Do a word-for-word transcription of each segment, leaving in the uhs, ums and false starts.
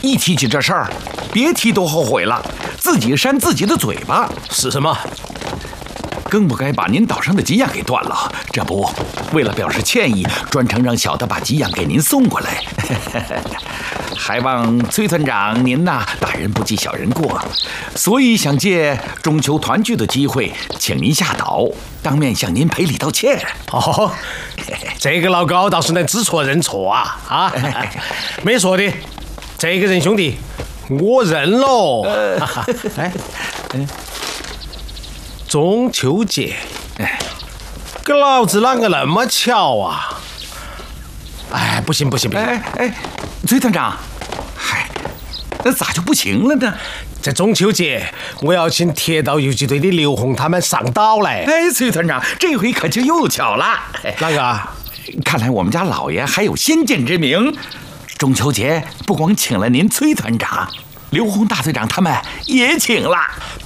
一提起这事儿，别提多后悔了，自己扇自己的嘴巴。 是什么？ 更不该把您岛上的给养给断了。这不，为了表示歉意，专程让小的把给养给您送过来。还望崔团长您呐，大人不计小人过，所以想借中秋团聚的机会，请您下岛，当面向您赔礼道歉。 哦，这个老高倒是能知错认错啊！啊，没错的，这个仁兄弟，我认喽。哎，嗯。中秋节，哎，跟老子啷个那么巧啊？哎，不行不行不行！ 哎哎，崔团长，嗨，那咋就不行了呢？ 这中秋节我要请铁道游击队的刘红他们上岛来。 哎，崔团长，这回可就又巧了。 哪个？ 看来我们家老爷还有先见之明，中秋节不光请了您崔团长，刘红大队长他们也请了。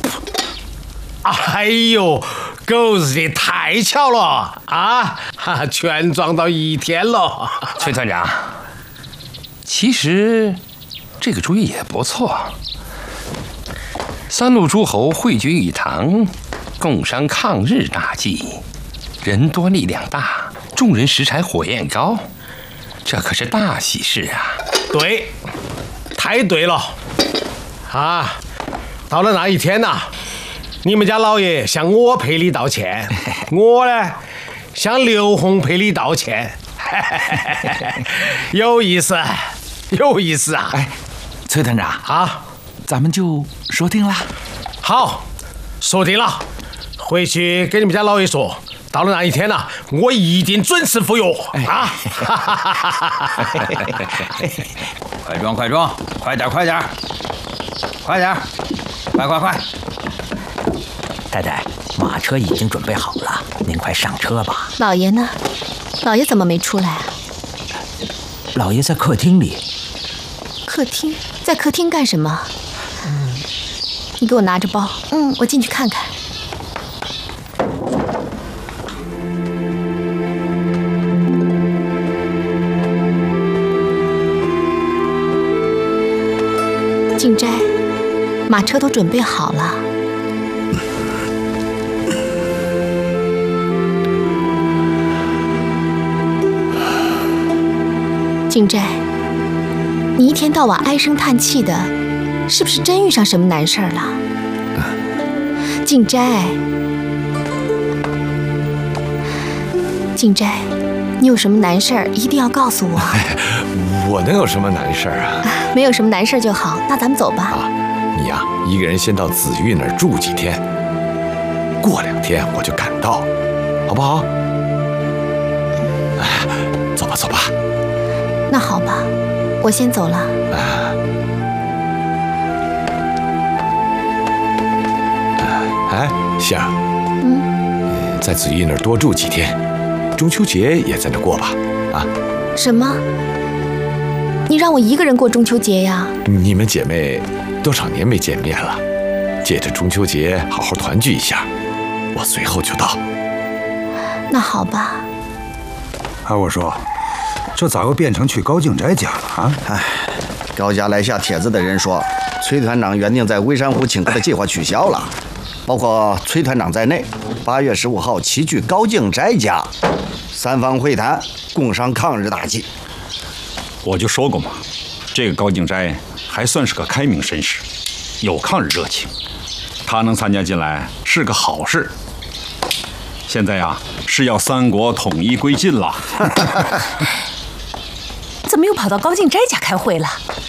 哎呦，狗日的太巧了啊！哈，全撞到一天了。 崔团长，其实这个主意也不错。三路诸侯汇聚一堂，共商抗日大计，人多力量大，众人拾柴火焰高，这可是大喜事啊！ 对，太对了啊！到了那一天呐、啊。你们家老爷向我赔礼道歉，我呢向刘红赔礼道歉，有意思，有意思啊！ 哎，崔团长啊， 咱们就说定了。 好，说定了，回去跟你们家老爷说，到了那一天呢、啊，我一定准时赴约啊！ 快装快装，快点快点，快点，快快快！ 太太，马车已经准备好了，您快上车吧。 老爷呢？老爷怎么没出来啊？ 老爷在客厅里。 客厅？在客厅干什么？嗯，你给我拿着包，嗯，我进去看看。静斋，马车都准备好了。静斋，你一天到晚唉声叹气的，是不是真遇上什么难事儿了？静斋，静斋，你有什么难事儿一定要告诉我。 我能有什么难事儿啊？ 没有什么难事儿就好，那咱们走吧。 啊，你呀、啊，一个人先到子玉那儿住几天，过两天我就赶到，好不好？哎，走吧，走吧。 那好吧，我先走了。 啊，哎，杏儿，嗯，在子玉那儿多住几天，中秋节也在那过吧？啊？ 什么？你让我一个人过中秋节呀？ 你们姐妹多少年没见面了，借着中秋节好好团聚一下，我随后就到。 那好吧。 哎，我说。这咋又变成去高敬斋家了啊？ 哎，高家来下帖子的人说，崔团长原定在微山湖请客的计划取消了，包括崔团长在内，八月十五号齐聚高敬斋家，三方会谈，共商抗日大计。 我就说过嘛，这个高敬斋还算是个开明绅士，有抗日热情，他能参加进来是个好事。现在呀，是要三国统一归晋了。 怎么又跑到高敬斋家开会了？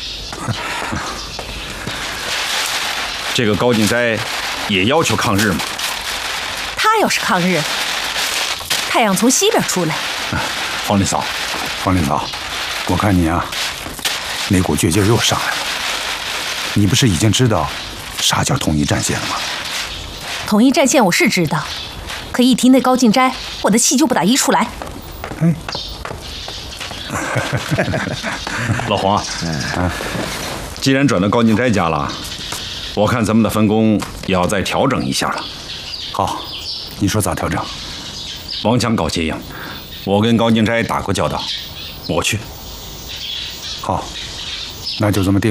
这个高敬斋也要求抗日吗？ 他要是抗日，太阳从西边出来。 黄林嫂， 黄林嫂，我看你啊，那股倔劲又上来了。你不是已经知道啥叫统一战线了吗？ 统一战线我是知道，可一提那高敬斋，我的气就不打一处来。 哎。 老黄啊，既然转到高敬斋家了，我看咱们的分工也要再调整一下了。 好，你说咋调整？ 王强搞接应，我跟高敬斋打过交道，我去。 好，那就这么定。